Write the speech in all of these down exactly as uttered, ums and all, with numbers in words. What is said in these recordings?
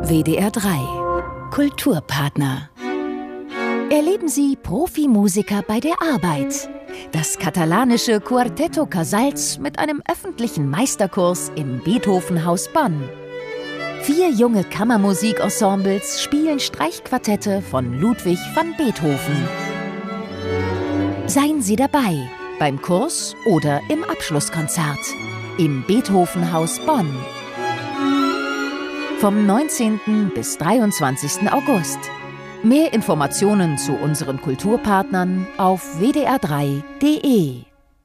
W D R drei Kulturpartner. Erleben Sie Profimusiker bei der Arbeit. Das katalanische Quartetto Casals mit einem öffentlichen Meisterkurs im Beethovenhaus Bonn. Vier junge Kammermusikensembles spielen Streichquartette von Ludwig van Beethoven. Seien Sie dabei beim Kurs oder im Abschlusskonzert im Beethovenhaus Bonn. Vom neunzehnten bis dreiundzwanzigsten August. Mehr Informationen zu unseren Kulturpartnern auf w d r drei punkt d e.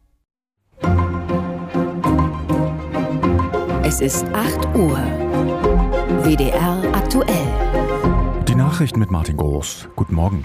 Es ist acht Uhr. W D R aktuell. Die Nachrichten mit Martin Groß. Guten Morgen.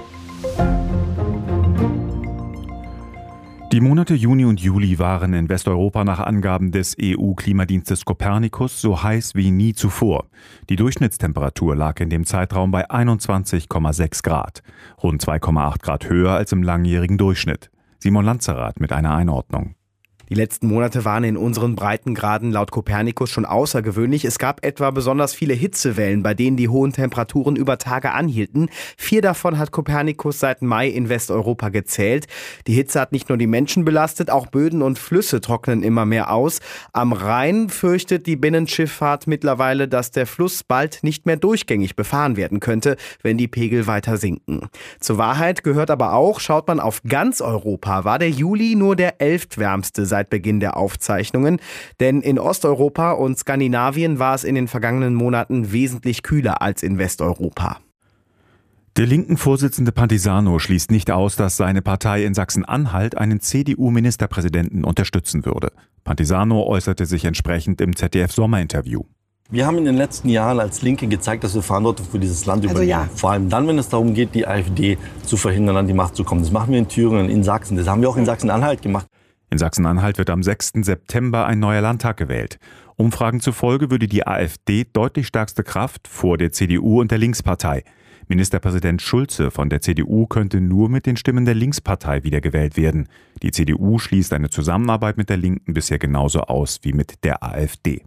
Die Monate Juni und Juli waren in Westeuropa nach Angaben des E U-Klimadienstes Copernicus so heiß wie nie zuvor. Die Durchschnittstemperatur lag in dem Zeitraum bei einundzwanzig Komma sechs Grad, rund zwei Komma acht Grad höher als im langjährigen Durchschnitt. Simon Lanzerath mit einer Einordnung. Die letzten Monate waren in unseren Breitengraden laut Copernicus schon außergewöhnlich. Es gab etwa besonders viele Hitzewellen, bei denen die hohen Temperaturen über Tage anhielten. Vier davon hat Copernicus seit Mai in Westeuropa gezählt. Die Hitze hat nicht nur die Menschen belastet, auch Böden und Flüsse trocknen immer mehr aus. Am Rhein fürchtet die Binnenschifffahrt mittlerweile, dass der Fluss bald nicht mehr durchgängig befahren werden könnte, wenn die Pegel weiter sinken. Zur Wahrheit gehört aber auch, schaut man auf ganz Europa, war der Juli nur der elftwärmste seit Seit Beginn der Aufzeichnungen. Denn in Osteuropa und Skandinavien war es in den vergangenen Monaten wesentlich kühler als in Westeuropa. Der linken Vorsitzende Pantisano schließt nicht aus, dass seine Partei in Sachsen-Anhalt einen C D U-Ministerpräsidenten unterstützen würde. Pantisano äußerte sich entsprechend im Z D F-Sommerinterview. Wir haben in den letzten Jahren als Linke gezeigt, dass wir Verantwortung für dieses Land übernehmen. Also ja. Vor allem dann, wenn es darum geht, die AfD zu verhindern, an die Macht zu kommen. Das machen wir in Thüringen, in Sachsen. Das haben wir auch in Sachsen-Anhalt gemacht. In Sachsen-Anhalt wird am sechsten September ein neuer Landtag gewählt. Umfragen zufolge würde die AfD deutlich stärkste Kraft vor der C D U und der Linkspartei. Ministerpräsident Schulze von der C D U könnte nur mit den Stimmen der Linkspartei wiedergewählt werden. Die C D U schließt eine Zusammenarbeit mit der Linken bisher genauso aus wie mit der AfD.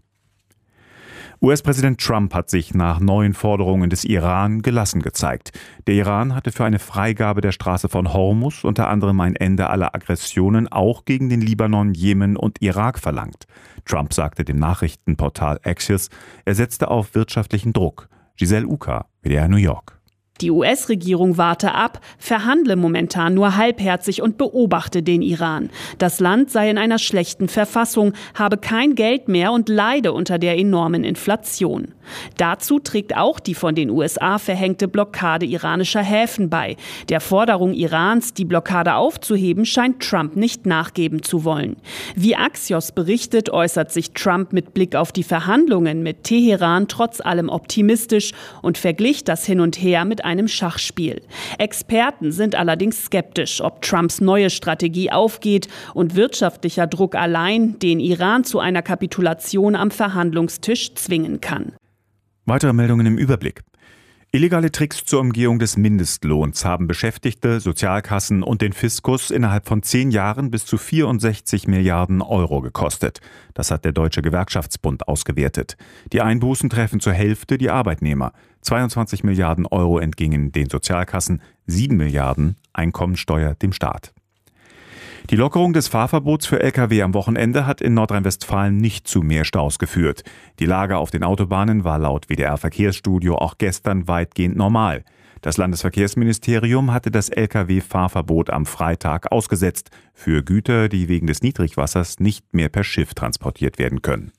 U S-Präsident Trump hat sich nach neuen Forderungen des Iran gelassen gezeigt. Der Iran hatte für eine Freigabe der Straße von Hormuz unter anderem ein Ende aller Aggressionen auch gegen den Libanon, Jemen und Irak verlangt. Trump sagte dem Nachrichtenportal Axios, er setzte auf wirtschaftlichen Druck. Giselle Uka, W D R New York. Die U S-Regierung warte ab, verhandle momentan nur halbherzig und beobachte den Iran. Das Land sei in einer schlechten Verfassung, habe kein Geld mehr und leide unter der enormen Inflation. Dazu trägt auch die von den U S A verhängte Blockade iranischer Häfen bei. Der Forderung Irans, die Blockade aufzuheben, scheint Trump nicht nachgeben zu wollen. Wie Axios berichtet, äußert sich Trump mit Blick auf die Verhandlungen mit Teheran trotz allem optimistisch und verglich das Hin und Her mit einem Schachspiel. Experten sind allerdings skeptisch, ob Trumps neue Strategie aufgeht und wirtschaftlicher Druck allein den Iran zu einer Kapitulation am Verhandlungstisch zwingen kann. Weitere Meldungen im Überblick. Illegale Tricks zur Umgehung des Mindestlohns haben Beschäftigte, Sozialkassen und den Fiskus innerhalb von zehn Jahren bis zu vierundsechzig Milliarden Euro gekostet. Das hat der Deutsche Gewerkschaftsbund ausgewertet. Die Einbußen treffen zur Hälfte die Arbeitnehmer. zweiundzwanzig Milliarden Euro entgingen den Sozialkassen, sieben Milliarden Einkommensteuer dem Staat. Die Lockerung des Fahrverbots für L K W am Wochenende hat in Nordrhein-Westfalen nicht zu mehr Staus geführt. Die Lage auf den Autobahnen war laut W D R-Verkehrsstudio auch gestern weitgehend normal. Das Landesverkehrsministerium hatte das L K W-Fahrverbot am Freitag ausgesetzt für Güter, die wegen des Niedrigwassers nicht mehr per Schiff transportiert werden können.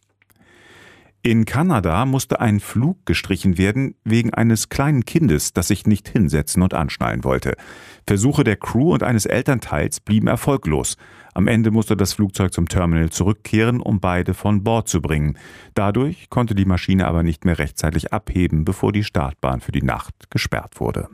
In Kanada musste ein Flug gestrichen werden wegen eines kleinen Kindes, das sich nicht hinsetzen und anschnallen wollte. Versuche der Crew und eines Elternteils blieben erfolglos. Am Ende musste das Flugzeug zum Terminal zurückkehren, um beide von Bord zu bringen. Dadurch konnte die Maschine aber nicht mehr rechtzeitig abheben, bevor die Startbahn für die Nacht gesperrt wurde.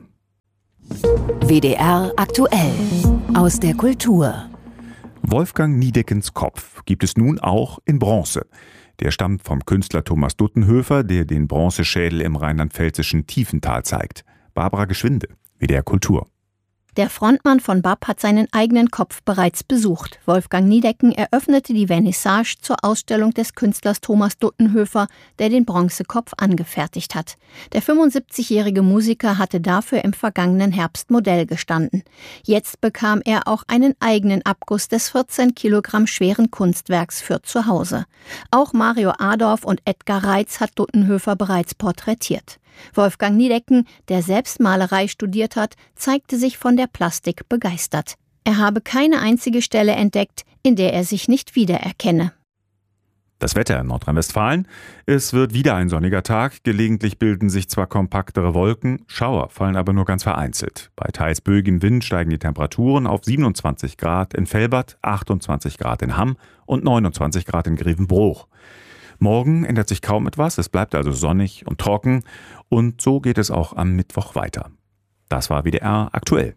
W D R aktuell aus der Kultur. Wolfgang Niedeckens Kopf gibt es nun auch in Bronze. Der stammt vom Künstler Thomas Duttenhöfer, der den Bronzeschädel im rheinland-pfälzischen Tiefental zeigt. Barbara Geschwinde, W D R Kultur. Der Frontmann von B A P hat seinen eigenen Kopf bereits besucht. Wolfgang Niedecken eröffnete die Vernissage zur Ausstellung des Künstlers Thomas Duttenhöfer, der den Bronzekopf angefertigt hat. Der fünfundsiebzigjährige Musiker hatte dafür im vergangenen Herbst Modell gestanden. Jetzt bekam er auch einen eigenen Abguss des vierzehn Kilogramm schweren Kunstwerks für zu Hause. Auch Mario Adorf und Edgar Reitz hat Duttenhöfer bereits porträtiert. Wolfgang Niedecken, der selbst Malerei studiert hat, zeigte sich von der Plastik begeistert. Er habe keine einzige Stelle entdeckt, in der er sich nicht wiedererkenne. Das Wetter in Nordrhein-Westfalen. Es wird wieder ein sonniger Tag. Gelegentlich bilden sich zwar kompaktere Wolken, Schauer fallen aber nur ganz vereinzelt. Bei teils böigem Wind steigen die Temperaturen auf siebenundzwanzig Grad in Velbert, achtundzwanzig Grad in Hamm und neunundzwanzig Grad in Grevenbroich. Morgen ändert sich kaum etwas, es bleibt also sonnig und trocken und so geht es auch am Mittwoch weiter. Das war W D R aktuell.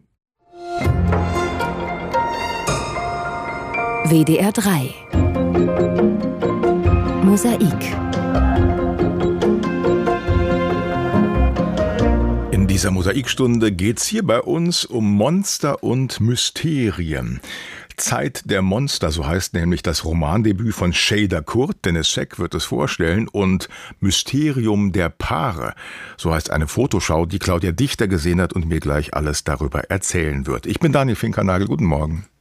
W D R drei Mosaik. In dieser Mosaikstunde geht's hier bei uns um Monster und Mysterien. Zeit der Monster, so heißt nämlich das Romandebüt von Shader Kurt. Dennis Scheck wird es vorstellen. Und Mysterium der Paare, so heißt eine Fotoschau, die Claudia Dichter gesehen hat und mir gleich alles darüber erzählen wird. Ich bin Daniel Finkernagel, guten Morgen.